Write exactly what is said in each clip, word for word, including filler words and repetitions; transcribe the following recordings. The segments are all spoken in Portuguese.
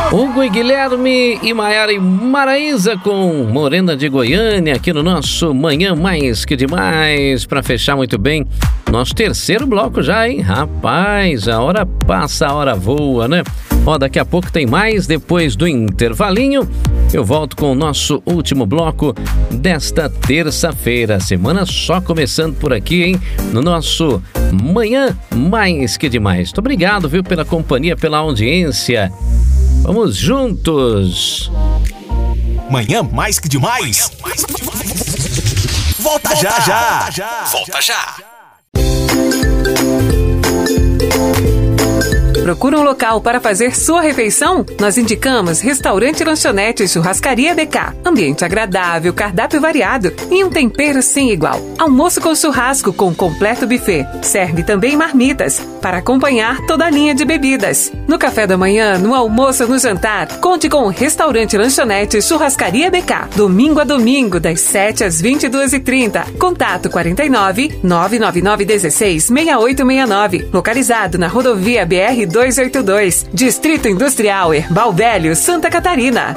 Hugo e Guilherme e Maiara e Maraísa com Morena de Goiânia aqui no nosso Manhã Mais Que Demais, para fechar muito bem nosso terceiro bloco já, hein? Rapaz, a hora passa, a hora voa, né? Ó, daqui a pouco tem mais, depois do intervalinho eu volto com o nosso último bloco desta terça-feira. Semana só começando por aqui, hein? No nosso Manhã Mais Que Demais. Muito obrigado, viu, pela companhia, pela audiência. Vamos juntos. Manhã Mais Que Demais. Manhã Mais Que Demais. Volta, Volta já, já, já. Volta já. Procura um local para fazer sua refeição? Nós indicamos Restaurante Lanchonete Churrascaria B K. Ambiente agradável, cardápio variado e um tempero sem igual. Almoço com churrasco com completo buffet. Serve também marmitas para acompanhar toda a linha de bebidas. No café da manhã, no almoço ou no jantar, conte com o Restaurante Lanchonete Churrascaria B K. Domingo a domingo, das sete às vinte e duas e trinta. Contato quarenta e nove, nove nove nove um seis, seis oito seis nove. Localizado na rodovia B R duzentos e oitenta e dois, Distrito Industrial Herbal Velho, Santa Catarina.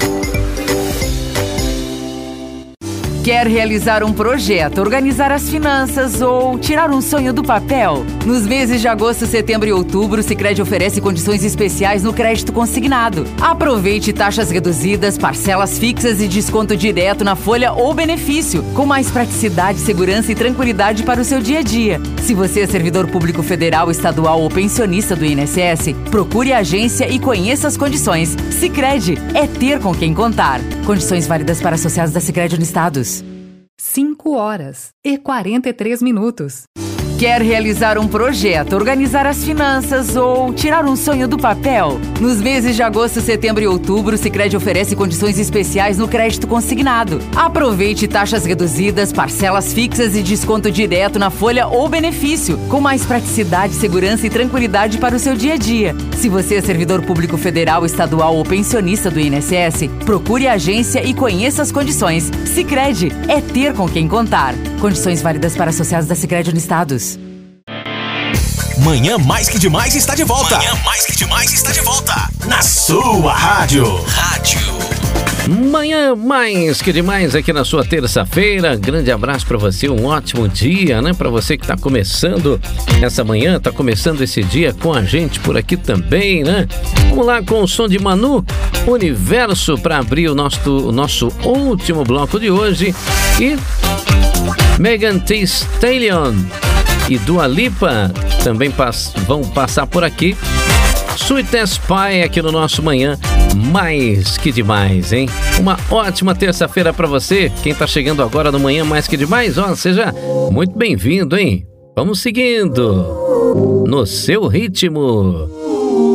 Quer realizar um projeto, organizar as finanças ou tirar um sonho do papel? Nos meses de agosto, setembro e outubro, o Sicredi oferece condições especiais no crédito consignado. Aproveite taxas reduzidas, parcelas fixas e desconto direto na folha ou benefício, com mais praticidade, segurança e tranquilidade para o seu dia a dia. Se você é servidor público federal, estadual ou pensionista do I N S S, procure a agência e conheça as condições. Sicredi é ter com quem contar. Condições válidas para associados da Sicredi Unistados. cinco horas e quarenta e três minutos. Quer realizar um projeto, organizar as finanças ou tirar um sonho do papel? Nos meses de agosto, setembro e outubro, o Sicredi oferece condições especiais no crédito consignado. Aproveite taxas reduzidas, parcelas fixas e desconto direto na folha ou benefício, com mais praticidade, segurança e tranquilidade para o seu dia a dia. Se você é servidor público federal, estadual ou pensionista do I N S S, procure a agência e conheça as condições. Sicredi é ter com quem contar. Condições válidas para associados da Sicredi Unistados. Manhã Mais Que Demais está de volta. Manhã Mais Que Demais está de volta. Na sua rádio. Rádio. Manhã Mais Que Demais aqui na sua terça-feira. Grande abraço para você, um ótimo dia, né? Para você que tá começando essa manhã, tá começando esse dia com a gente por aqui também, né? Vamos lá com o som de Manu, Universo, para abrir o nosso, o nosso último bloco de hoje. E Megan Thee Stallion e Dua Lipa também pass- vão passar por aqui. Sweet as Pie aqui no nosso Manhã Mais Que Demais, hein? Uma ótima terça-feira pra você. Quem tá chegando agora no Manhã Mais Que Demais, ó, seja muito bem-vindo, hein? Vamos seguindo no seu ritmo.